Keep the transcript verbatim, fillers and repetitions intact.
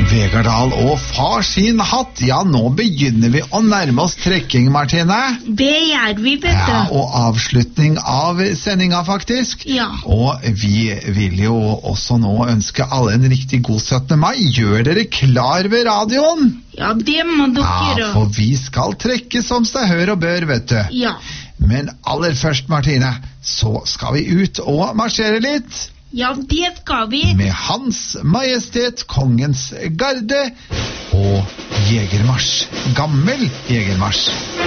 Vegard Dahl og far sin hatt. Ja, nå begynner vi å nærme oss trekking, Martine. Det gjør vi, vet du. Ja, og avslutning av sendinga, faktisk. Ja. Og vi vil jo også nå ønske alle en riktig god syttende mai. Gjør dere klar ved radioen? Ja, det må dere gjøre. Ja, for vi skal trekke som seg hør og bør, vet du. Ja. Men aller først, Martine, så skal vi ut og marsjere litt. Ja, det skal vi. Med Hans Majestet Kongens Garde og Jegermarsj. Gammel Jegermarsj.